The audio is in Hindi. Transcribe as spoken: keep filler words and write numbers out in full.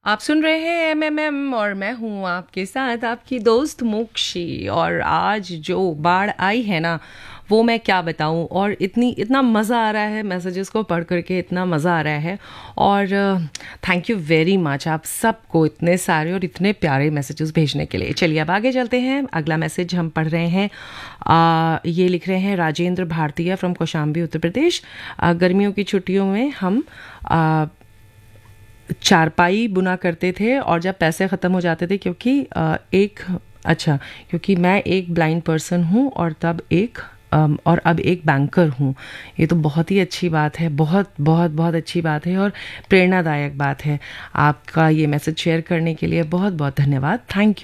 आप सुन रहे हैं एम एम एम और मैं हूँ आपके साथ आपकी दोस्त मोक्षी। और आज जो बाढ़ आई है ना, वो मैं क्या बताऊँ। और इतनी इतना मज़ा आ रहा है मैसेजेस को पढ़ करके, इतना मज़ा आ रहा है। और थैंक यू वेरी मच आप सबको इतने सारे और इतने प्यारे मैसेजेस भेजने के लिए। चलिए अब आगे चलते हैं। अगला मैसेज हम पढ़ रहे हैं। आ, ये लिख रहे हैं राजेंद्र भारतीय फ्रॉम कौशाम्बी उत्तर प्रदेश। आ, गर्मियों की छुट्टियों में हम आ, चारपाई बुना करते थे और जब पैसे ख़त्म हो जाते थे, क्योंकि अ, एक अच्छा क्योंकि मैं एक ब्लाइंड पर्सन हूँ और तब एक अम, और अब एक बैंकर हूँ। ये तो बहुत ही अच्छी बात है, बहुत बहुत बहुत अच्छी बात है और प्रेरणादायक बात है। आपका ये मैसेज शेयर करने के लिए बहुत बहुत धन्यवाद। Thank you.